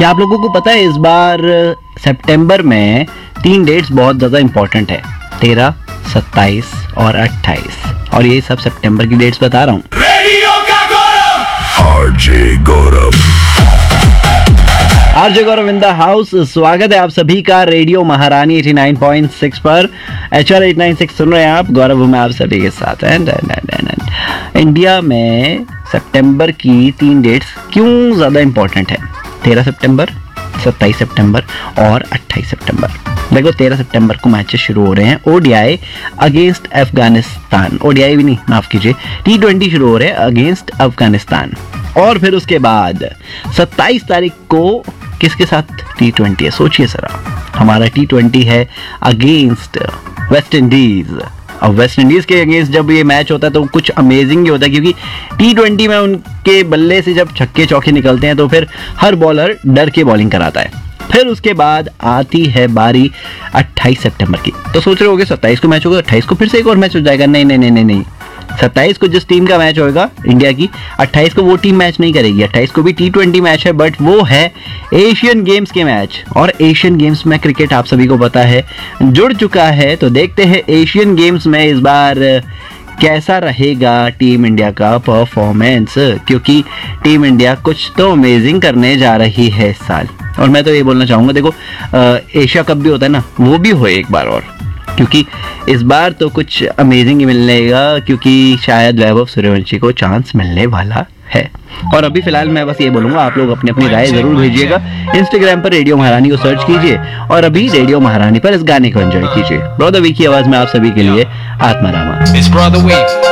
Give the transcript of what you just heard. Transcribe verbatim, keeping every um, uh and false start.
क्या आप लोगों को पता है इस बार सितंबर में तीन डेट्स बहुत ज़्यादा इंपॉर्टेंट है, तेरह, सत्ताईस और अट्ठाईस, और ये सब सितंबर की डेट्स बता रहा हूँ। RJ Gaurav RJ Gaurav in the house. स्वागत है आप सभी का रेडियो महारानी नवासी पॉइंट सिक्स पर। H R eight nine six सुन रहे हैं आप, गौरव हूँ मैं आप सभी के साथ। एंड इंडिया में सितंबर की तीन डेट्स क्यों ज़्यादा इंपॉर्टेंट है? तेरह सितंबर, सत्ताईस सितंबर और अट्ठाईस सितंबर। देखो, तेरह सितंबर को मैचेस शुरू हो रहे हैं ओडीआई अगेंस्ट अफगानिस्तान, ओडीआई भी नहीं माफ कीजिए, टी ट्वेंटी शुरू हो रहे हैं अगेंस्ट अफगानिस्तान। और फिर उसके बाद सत्ताईस तारीख को किसके साथ टी ट्वेंटी है? सोचिए जरा, हमारा टी ट्वेंटी है अगेंस्ट वेस्ट इंडीज। अब वेस्ट इंडीज के अगेंस्ट जब ये मैच होता है तो कुछ अमेजिंग ही होता है, क्योंकि टी ट्वेंटी में उनके बल्ले से जब छक्के चौके निकलते हैं तो फिर हर बॉलर डर के बॉलिंग कराता है। फिर उसके बाद आती है बारी अट्ठाईस सितंबर की। तो सोच रहे होगे सत्ताईस को मैच होगा, अट्ठाईस को फिर से एक और मैच हो जाएगा। नहीं नहीं नहीं नहीं नहीं सत्ताईस को जिस टीम का मैच होगा इंडिया की, अट्ठाईस को वो टीम मैच नहीं करेगी। अट्ठाईस को भी टी ट्वेंटी मैच है, बट वो है एशियन गेम्स के मैच। और एशियन गेम्स में क्रिकेट आप सभी को पता है जुड़ चुका है। तो देखते हैं एशियन गेम्स में इस बार कैसा रहेगा टीम इंडिया का परफॉर्मेंस, क्योंकि टीम इंडिया कुछ तो अमेजिंग करने जा रही है इस साल। और मैं तो ये बोलना चाहूँगा, देखो एशिया कप भी होता है ना, वो भी हो एक बार और, क्योंकि इस बार तो कुछ अमेजिंग ही मिलेगा, क्योंकि शायद वैभव सूर्यवंशी को चांस मिलने वाला है। और अभी फिलहाल मैं बस ये बोलूँगा, आप लोग अपनी अपनी राय जरूर भेजिएगा। इंस्टाग्राम पर रेडियो महारानी को सर्च कीजिए और अभी रेडियो महारानी पर इस गाने को एंजॉय कीजिए। ब्रदर वी की आवाज में आप सभी के लिए आत्मा रामा।